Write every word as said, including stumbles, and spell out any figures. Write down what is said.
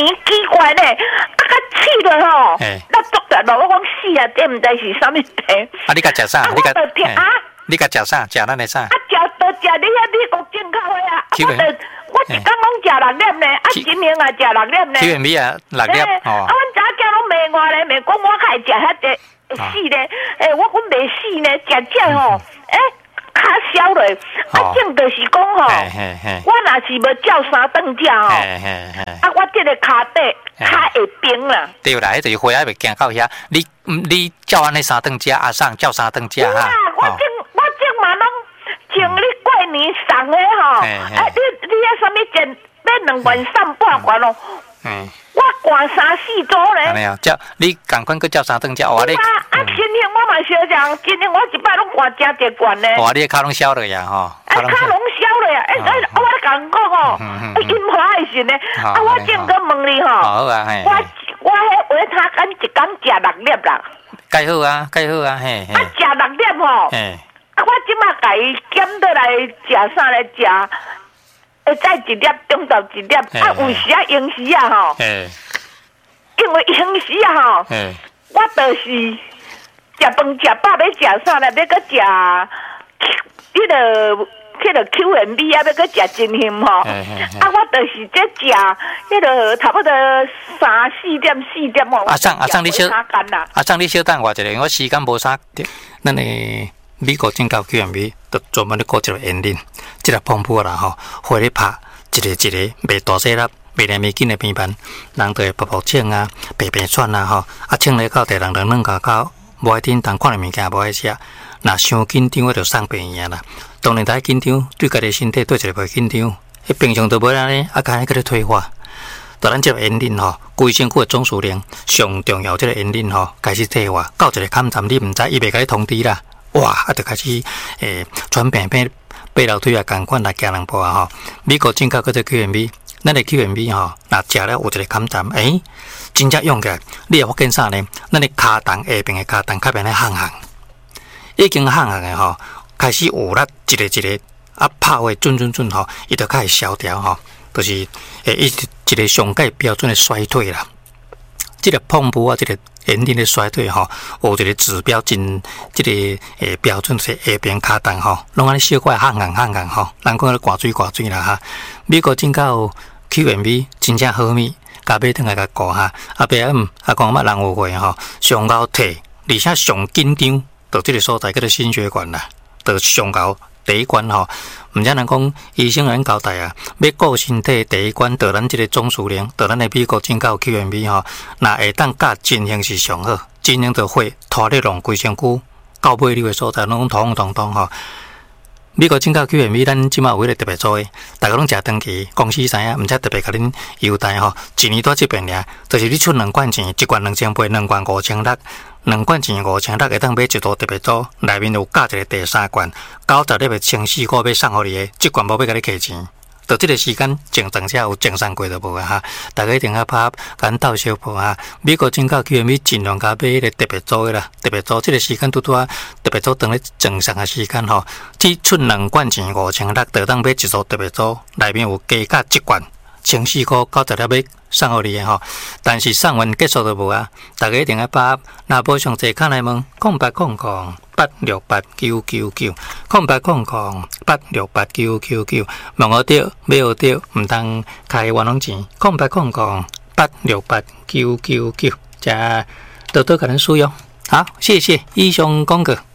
年奇怪呢，啊，较气了吼，那捉着落我讲死啊，这毋知是啥物病。 啊，你甲食啥？你甲啊？ 你甲食啥？食咱的啥？啊， 食都食你遐美国进口的啊！我着我一工拢食六粒呢，啊，今年也食六粒呢。 Q M B 啊，六粒哦。 啊，阮查囝拢骂我咧，骂讲我还食遐个死咧，诶，我讲袂死呢，食这吼，诶。较少咧，啊，正就是讲吼，我若是要照三顿食吼，啊，我这个骹底较会冰啦。 对啦，迄就是花仔袂行到遐，你你照安尼三顿食，阿送照三顿食哈。 我正我正嘛拢从你过年送的吼，啊，你你遐啥物钱要两万三半元咯？嗯。我灌三四组咧。 没有，叫你赶快去叫三顿食，我你。 啊啊！今天我嘛小讲，今天我一摆拢灌真一罐咧。 哇！你的脚拢消了呀，吼。 哎，脚拢消了呀！哎哎，我咧讲讲吼，因花的时呢，啊，我正个问你吼， 好啊，嘿。 我我迄话他敢一工食六粒啦。 介好啊，介好啊，嘿嘿。 啊，食六粒吼。嘿。啊，我即马家己减倒来食啥来食？会再一粒，中昼一粒，啊，有时啊，用时啊，吼，因为用时啊，吼，我就是食饭食饱要食啥咧，要搁食迄个迄个 Q M B 啊，要搁食真香吼，啊，我就是在食迄个差不多三四点四点吼。 阿桑阿桑，你小阿桑你小等我一下，我时间无啥，咱诶。美国进口 Q M B 就专门咧搞一个烟林，即个pomp啦吼，火咧拍一个一个袂大细粒，袂连袂紧的边盘，人就会薄薄清啊，白白喘啊吼，啊清咧到地人人软咬咬，无爱听同款的物件无爱食，若伤紧张我就送病院啦。当然太紧张，对家己身体对一个袂紧张，迄平常都无安尼，啊干迄个咧退化。当咱即个烟林吼，规身躯的总数量上重要，即个烟林吼开始退化，到一个坎站你毋知，伊袂甲你通知啦。哇！啊，就开始诶，传病病爬楼梯啊，共款来行两步啊吼。美国进口嗰只 Q M B， 咱的 Q M B 吼，若食了有一个感站，诶，真正用起来，你会发现啥呢？咱的骹动下边的骹动较变咧烘烘，已经烘烘的吼，开始有力一个一个啊拍位准准准吼，伊就开始消掉吼，就是诶一一个上界标准的衰退啦。这个碰布啊，这个烟林的衰退吼，有一个指标真，这个诶标准是下边骹动吼，拢安尼小块烘硬烘硬吼，人讲咧挂水挂水啦哈。美国进口 Q M B 真正好米，甲买转来甲顾哈，啊别嗯啊讲乜人有话吼，上高退，而且上紧张，到这个所在叫做心血管啦，到上高。第一关吼，毋则人讲医生人交代啊，要顾身体第一关，到咱即个总数量，到咱的美国进口 Q M B 吼，若会当甲真型是上好，真型就会拖你浪规身躯，到尾流的所在拢通通通吼。美国进口 Q M B 咱即马有迄个特别做诶，大家拢食长期，公司知影，毋则特别甲恁优待吼，一年多即边尔，就是你出两罐钱，一罐两千八，两罐五千六。两罐钱五千六，会当买一套特别组，内面有加一个第三罐，九十粒的清洗锅要送互你的，这罐无要甲你客钱。到这个时间，正常者有正常过就无啊哈，大家一定要拍赶斗小铺哈。美国进口 Q M B 尽量甲买迄个特别组的啦，特别组这个时间拄拄啊，特别组等咧正常的时间吼，只出两罐钱五千六，就当买一套特别组，内面有加价一罐。清洗锅九十粒要送互你的吼，但是送完结束就无啊！大家一定要把若无上坐卡来问，空八空空八六八九九九，空八空空八六八九九九，问我着买我着，毋通开冤枉钱，空八空空八六八九九九，加多多可能使用。好，谢谢以上广告。